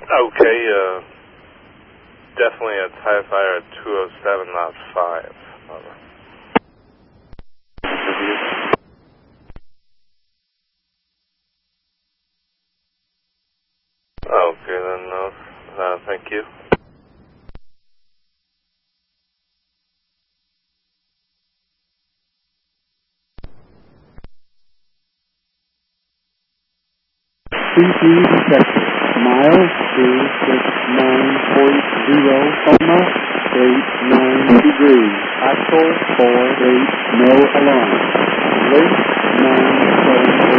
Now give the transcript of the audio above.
Okay, definitely a TIE Fighter 207, not 5. Over. Okay, then, thank you. CP detected. Miles 269.0, Coma 89 degrees. Actual 48, no alarm. Link 978.